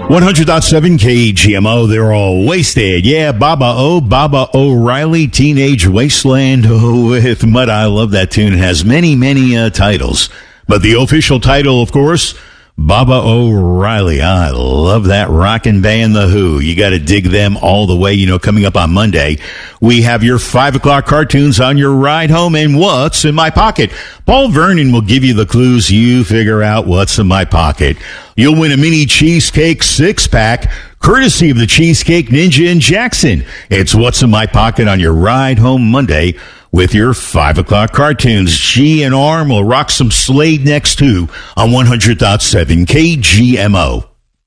100.7 KGMO, they're all wasted. Yeah, Baba O'Reilly, Teenage Wasteland with Mud. I love that tune. It has many, many titles. But the official title, of course, Baba O'Reilly. I love that rockin' band, The Who. You got to dig them all the way. You know, coming up on Monday, we have your 5 o'clock cartoons on your ride home and What's in My Pocket. Paul Vernon will give you the clues. You figure out what's in my pocket. You'll win a mini cheesecake 6-pack, courtesy of the Cheesecake Ninja in Jackson. It's What's in My Pocket on your ride home Monday with your 5 o'clock cartoons. G and Arm will rock some Slade next to on 100.7 KGMO.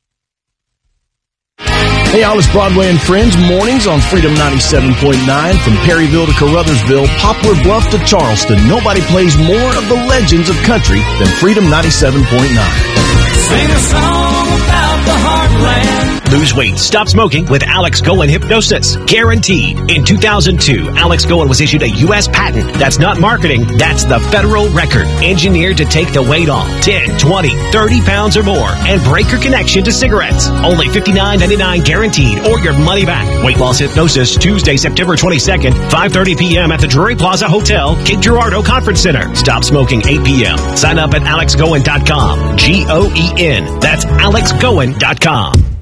Hey, Alice Broadway and Friends, mornings on Freedom 97.9. From Perryville to Caruthersville, Poplar Bluff to Charleston, nobody plays more of the legends of country than Freedom 97.9. Sing a song about the heartland. Lose weight, stop smoking with Alex Goen Hypnosis. Guaranteed. In 2002, Alex Goen was issued a U.S. patent. That's not marketing, that's the federal record. Engineered to take the weight off 10, 20, 30 pounds or more and break your connection to cigarettes. Only $59.99 guaranteed or your money back. Weight Loss Hypnosis, Tuesday, September 22nd, 5:30 p.m. at the Drury Plaza Hotel, Cape Girardeau Conference Center. Stop smoking 8 p.m. Sign up at alexgoen.com. Goen. That's alexgoen.com.